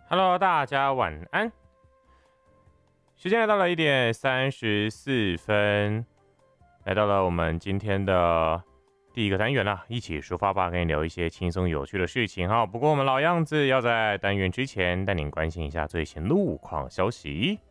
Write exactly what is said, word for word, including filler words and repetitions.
Hello，大家晚安。时间来到了一点三十四分，来到了我们今天的第一个单元啦，一起抒发吧，跟你聊一些轻松有趣的事情哈。不过我们老样子，要在单元之前带您关心一下最新路况消息。